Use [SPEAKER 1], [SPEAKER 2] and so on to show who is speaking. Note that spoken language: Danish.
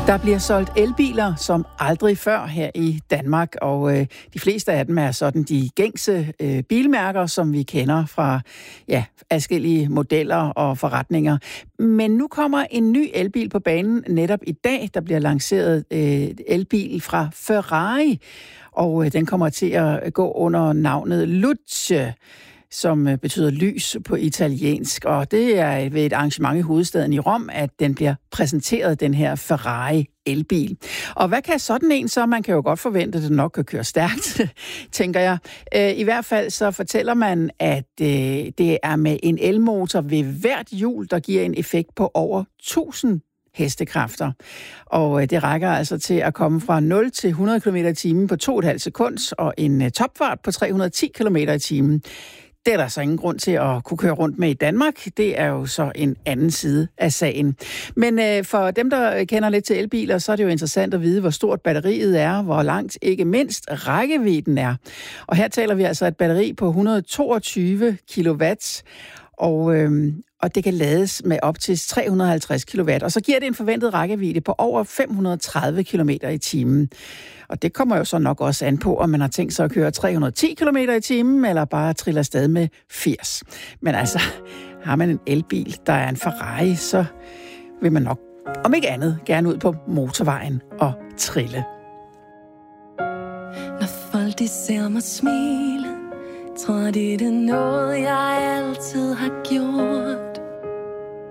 [SPEAKER 1] Der bliver solgt elbiler som aldrig før her i Danmark, og de fleste af dem er sådan de gængse bilmærker, som vi kender fra forskellige modeller og forretninger. Men nu kommer en ny elbil på banen netop i dag. Der bliver lanceret elbil fra Ferrari, og den kommer til at gå under navnet Luce, som betyder lys på italiensk. Og det er ved et arrangement i hovedstaden i Rom, at den bliver præsenteret, den her Ferrari elbil. Og hvad kan sådan en så? Man kan jo godt forvente, at det nok kan køre stærkt, tænker jeg. I hvert fald så fortæller man, at det er med en elmotor ved hvert hjul, der giver en effekt på over 1000 hestekræfter. Og det rækker altså til at komme fra 0 til 100 km i timen på 2,5 sekunder og en topfart på 310 km i timen. Det er der så ingen grund til at kunne køre rundt med i Danmark. Det er jo så en anden side af sagen. Men for dem, der kender lidt til elbiler, så er det jo interessant at vide, hvor stort batteriet er, hvor langt ikke mindst rækkevidden er. Og her taler vi altså et batteri på 122 kW, og det kan lades med op til 350 kW. Og så giver det en forventet rækkevidde på over 530 km i timen. Og det kommer jo så nok også an på, om man har tænkt sig at køre 310 km i timen, eller bare trille afsted med 80. Men altså, har man en elbil, der er en Ferrari, så vil man nok, om ikke andet, gerne ud på motorvejen og trille.
[SPEAKER 2] Når folk de ser mig smile, tror de det er noget, jeg altid har gjort.